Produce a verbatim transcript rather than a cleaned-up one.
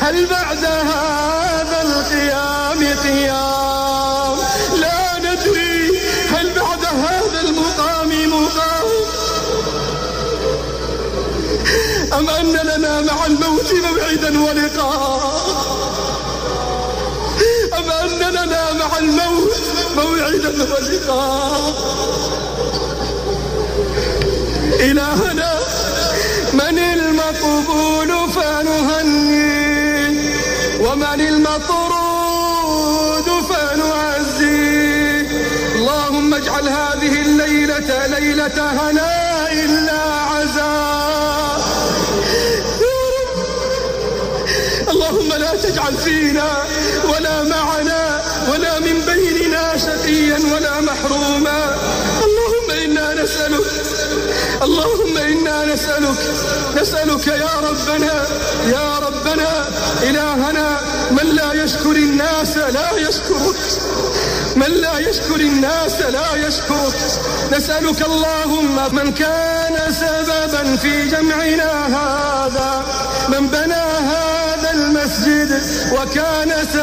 هل بعد هذا القيام قيام؟ لا ندري هل بعد هذا المقام مقام، أم أن لنا مع الموت موعدا ولقاء، أم أن لنا مع الموت موعدا ولقاء. إلهنا من المقبول فنهنيه، ومن المطرود فنعزيه. اللهم اجعل هذه الليلة ليلة هناء لا عزاء. اللهم لا تجعل فينا ولا معنا ولا من بيننا شقيا ولا محروما. اللهم إنا نسألك اللهم إنا نسألك نسألك يا ربنا يا ربنا إلهنا، من لا يشكر الناس لا يشكرك، من لا يشكر الناس لا يشكرك. نسألك اللهم من كان سببا في جمعنا هذا، من بنى هذا المسجد وكان